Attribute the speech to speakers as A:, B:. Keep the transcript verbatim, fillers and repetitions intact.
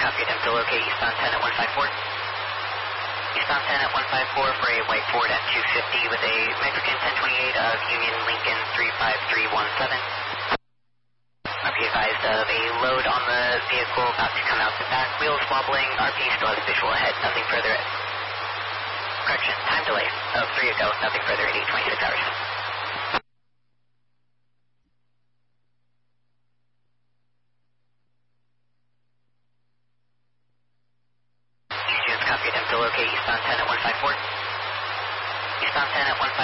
A: copy them to locate eastbound ten at one five four. Eastbound ten at one five four for a white Ford F two fifty with a Mexican ten twenty-eight of Union Lincoln three five three one seven. I'll be advised of a load on the vehicle about to come out the back, wheels wobbling, R P still has visual ahead, nothing further. Correction, time delay of three ago, nothing further at eight twenty-six hours. East Dunes, copy them to locate eastbound ten at one five four. Eastbound ten at one five four.